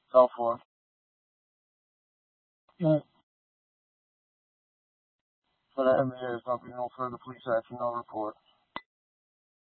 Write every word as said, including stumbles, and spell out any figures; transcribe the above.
So forth. Mm. So that means there's going to be no further police action, no report.